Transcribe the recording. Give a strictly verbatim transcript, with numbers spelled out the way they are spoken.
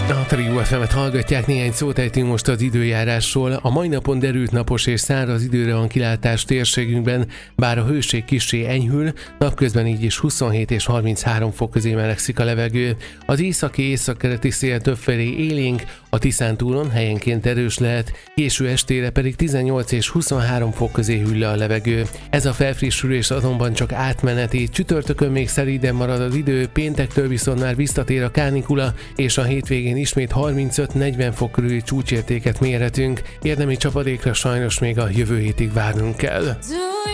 A Trio ef emet hallgatják, néhány szót ejtünk most az időjárásról. A mai napon derült napos és száraz időre van kilátás térségünkben, bár a hőség kissé enyhül, napközben így is huszonhét és harminchárom fok közé melegszik a levegő. Az északi északkeleti szél többfelé élénk, a Tiszántúlon helyenként erős lehet, késő estére pedig tizennyolc és huszonhárom fok közé hűl le a levegő. Ez a felfrissülés azonban csak átmeneti, csütörtökön még szelíden marad az idő, péntektől viszont már visszatér a kánikula, és a hétvégén ismét harmincöt-negyven fok körüli csúcsértéket mérhetünk. Érdemi csapadékra sajnos még a jövő hétig várnunk kell.